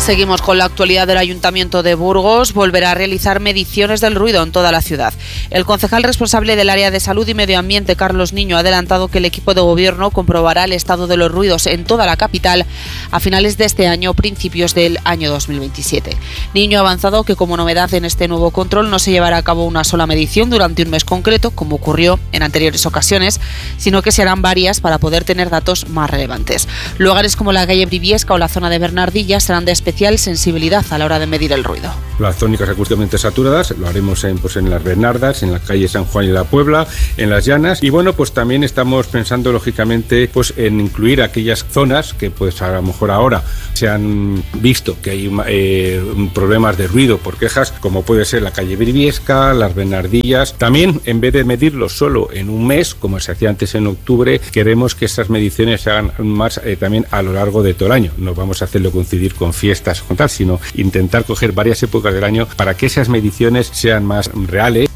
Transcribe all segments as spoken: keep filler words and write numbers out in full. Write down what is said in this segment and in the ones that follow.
Seguimos con la actualidad del Ayuntamiento de Burgos. Volverá a realizar mediciones del ruido en toda la ciudad. El concejal responsable del área de salud y medio ambiente, Carlos Niño, ha adelantado que el equipo de gobierno comprobará el estado de los ruidos en toda la capital a finales de este año o principios del año dos mil veintisiete. Niño ha avanzado que como novedad en este nuevo control no se llevará a cabo una sola medición durante un mes concreto, como ocurrió en anteriores ocasiones, sino que se harán varias para poder tener datos más relevantes. Lugares como la calle Briviesca o la zona de Bernardilla serán de especial sensibilidad a la hora de medir el ruido. Las zónicas acústicamente saturadas lo haremos en, pues, en las Bernardas, en la calle San Juan y la Puebla, en las Llanas, y bueno, pues también estamos pensando lógicamente pues en incluir aquellas zonas que pues a lo mejor ahora se han visto que hay eh, problemas de ruido por quejas, como puede ser la calle Briviesca, las Bernardillas. También, en vez de medirlo solo en un mes, como se hacía antes en octubre, queremos que estas mediciones se hagan más eh, también a lo largo de todo el año. No vamos a hacerlo coincidir con fiestas con tal, sino intentar coger varias épocas del año para que esas mediciones sean más reales.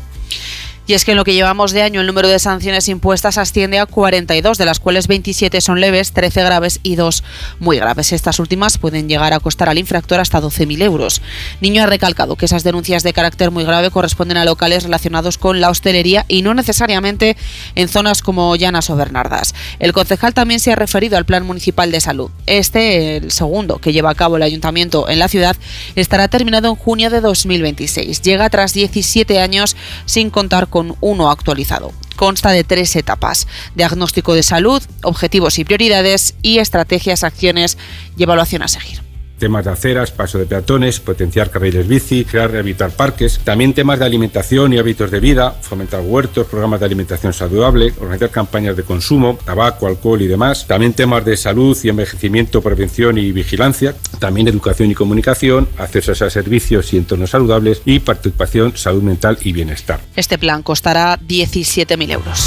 Y es que en lo que llevamos de año el número de sanciones impuestas asciende a cuarenta y dos, de las cuales veintisiete son leves, trece graves y dos muy graves. Estas últimas pueden llegar a costar al infractor hasta doce mil euros. Niño ha recalcado que esas denuncias de carácter muy grave corresponden a locales relacionados con la hostelería y no necesariamente en zonas como Llanas o Bernardas. El concejal también se ha referido al Plan Municipal de Salud. Este, el segundo que lleva a cabo el Ayuntamiento en la ciudad, estará terminado en junio de dos mil veintiséis. Llega tras diecisiete años sin contar con con uno actualizado. Consta de tres etapas: diagnóstico de salud, objetivos y prioridades y estrategias, acciones y evaluación a seguir. Temas de aceras, paso de peatones, potenciar carriles bici, crear y rehabilitar parques. También temas de alimentación y hábitos de vida, fomentar huertos, programas de alimentación saludable, organizar campañas de consumo, tabaco, alcohol y demás. También temas de salud y envejecimiento, prevención y vigilancia. También educación y comunicación, acceso a servicios y entornos saludables y participación, salud mental y bienestar. Este plan costará diecisiete mil euros.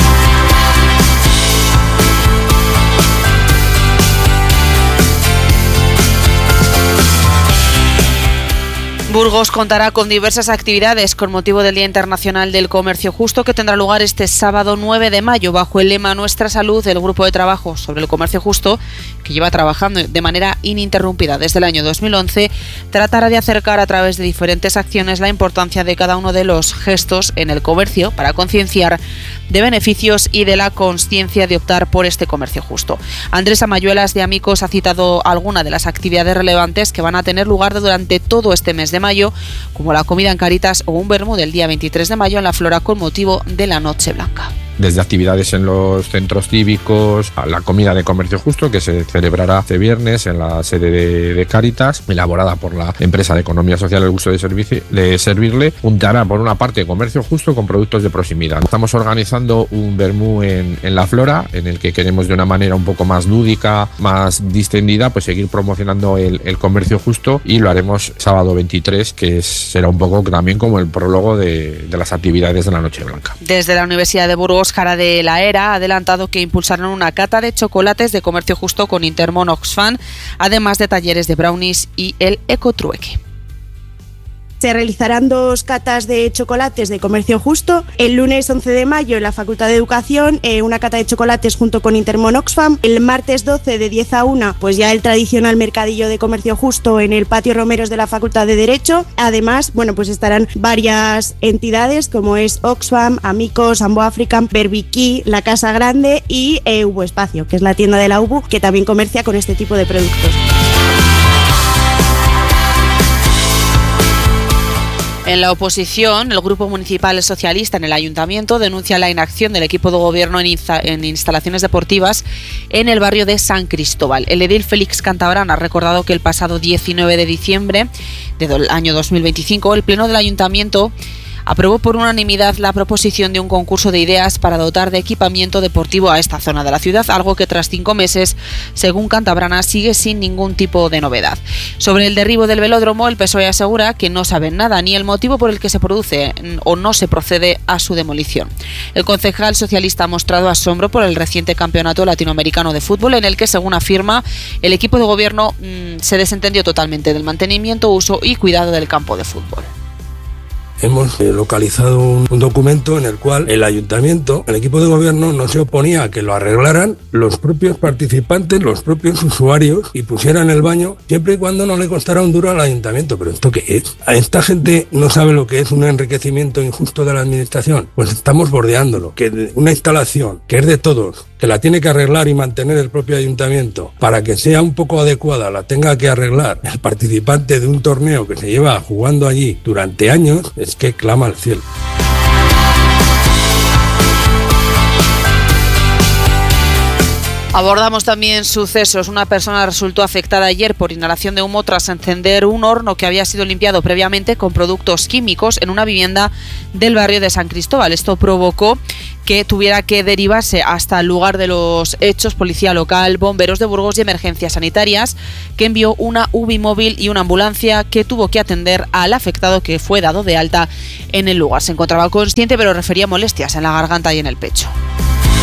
Burgos contará con diversas actividades con motivo del Día Internacional del Comercio Justo, que tendrá lugar este sábado nueve de mayo bajo el lema Nuestra Salud. El grupo de trabajo sobre el comercio justo, que lleva trabajando de manera ininterrumpida desde el año dos mil once, tratará de acercar a través de diferentes acciones la importancia de cada uno de los gestos en el comercio para concienciar de beneficios y de la consciencia de optar por este comercio justo. Andrés Amayuelas de Amicos ha citado algunas de las actividades relevantes que van a tener lugar durante todo este mes de mayo, como la comida en Caritas o un vermú del día veintitrés de mayo en la Flora con motivo de la Noche Blanca. Desde actividades en los centros cívicos, a la comida de comercio justo, que se celebrará este viernes en la sede de, de Cáritas, elaborada por la empresa de economía social El Gusto de, servicio, de Servirle, juntará por una parte comercio justo con productos de proximidad. Estamos organizando un vermú en, en la Flora, en el que queremos de una manera un poco más lúdica, más distendida, pues seguir promocionando el, el comercio justo, y lo haremos sábado veintitrés, que es, será un poco también como el prólogo de, de las actividades de la Noche Blanca. Desde la Universidad de Burgos, Jara de la Era ha adelantado que impulsarán una cata de chocolates de comercio justo con Intermón Oxfam, además de talleres de brownies y el ecotrueque. Se realizarán dos catas de chocolates de comercio justo. El lunes once de mayo en la Facultad de Educación, eh, una cata de chocolates junto con Intermón Oxfam. El martes doce de diez a una, pues ya el tradicional mercadillo de comercio justo en el patio Romeros de la Facultad de Derecho. Además, bueno, pues estarán varias entidades como es Oxfam, Amicos, Ambo African, Berbiquí, La Casa Grande y eh, Ubu Espacio, que es la tienda de la Ubu que también comercia con este tipo de productos. En la oposición, el Grupo Municipal Socialista en el Ayuntamiento denuncia la inacción del equipo de gobierno en, insta- en instalaciones deportivas en el barrio de San Cristóbal. El edil Félix Cantabrán ha recordado que el pasado diecinueve de diciembre del año dos mil veinticinco el Pleno del Ayuntamiento aprobó por unanimidad la proposición de un concurso de ideas para dotar de equipamiento deportivo a esta zona de la ciudad, algo que tras cinco meses, según Cantabrana, sigue sin ningún tipo de novedad. Sobre el derribo del velódromo, el P S O E asegura que no saben nada ni el motivo por el que se produce o no se procede a su demolición. El concejal socialista ha mostrado asombro por el reciente campeonato latinoamericano de fútbol, en el que, según afirma, el equipo de gobierno mmm, se desentendió totalmente del mantenimiento, uso y cuidado del campo de fútbol. hemos eh, localizado un, un documento en el cual el ayuntamiento, el equipo de gobierno, no se oponía a que lo arreglaran los propios participantes, los propios usuarios, y pusieran el baño siempre y cuando no le costara un duro al ayuntamiento. ¿Pero esto qué es? ¿A esta gente no sabe lo que es un enriquecimiento injusto de la administración? Pues estamos bordeándolo. Que una instalación que es de todos, que la tiene que arreglar y mantener el propio ayuntamiento, para que sea un poco adecuada, la tenga que arreglar el participante de un torneo que se lleva jugando allí durante años, es que clama al cielo. Abordamos también sucesos. Una persona resultó afectada ayer por inhalación de humo tras encender un horno que había sido limpiado previamente con productos químicos en una vivienda del barrio de San Cristóbal. Esto provocó que tuviera que derivarse hasta el lugar de los hechos policía local, bomberos de Burgos y emergencias sanitarias, que envió una U B I móvil y una ambulancia que tuvo que atender al afectado, que fue dado de alta en el lugar. Se encontraba consciente, pero refería molestias en la garganta y en el pecho.